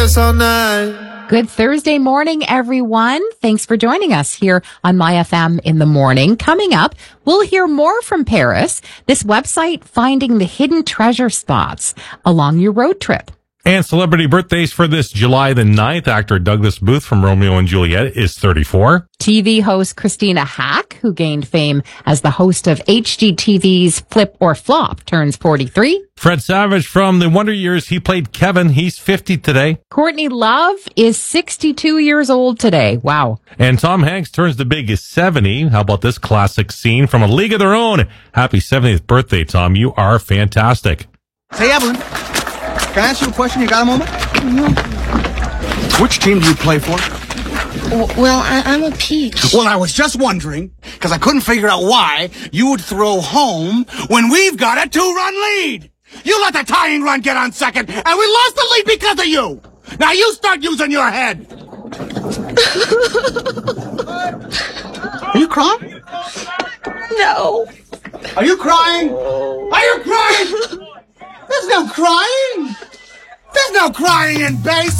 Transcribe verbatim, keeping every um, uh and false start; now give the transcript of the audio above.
dance all night. Good Thursday morning, everyone. Thanks for joining us here on My F M in the morning. Coming up, we'll hear more from Paris, this website finding the hidden treasure spots along your road trip. And celebrity birthdays for this July the ninth. Actor Douglas Booth from Romeo and Juliet is thirty-four. T V host Christina Hack, who gained fame as the host of H G T V's Flip or Flop, turns forty-three. Fred Savage from The Wonder Years, he played Kevin. He's fifty today. Courtney Love is sixty-two years old today. Wow. And Tom Hanks turns the big is seventy. How about this classic scene from A League of Their Own? Happy seventieth birthday, Tom. You are fantastic. Hey, Evelyn, can I ask you a question? You got a moment? Mm-hmm. Which team do you play for? Well, I, I'm a peach. Well, I was just wondering, because I couldn't figure out why you would throw home when we've got a two-run lead. You let the tying run get on second, and we lost the lead because of you. Now you start using your head. Are you crying? No. Are you crying? Are you crying? There's no crying. There's no crying in base.